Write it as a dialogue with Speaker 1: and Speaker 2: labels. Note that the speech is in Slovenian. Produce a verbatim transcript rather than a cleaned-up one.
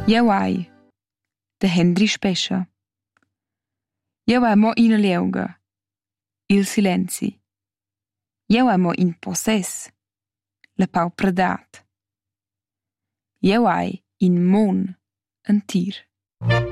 Speaker 1: Jeu hai, de Henry Spescia. Jeu hai mo ina lieuga, il silenzi. Jeu hai mo in possess, la pau predat. Jeu hai in mon antir.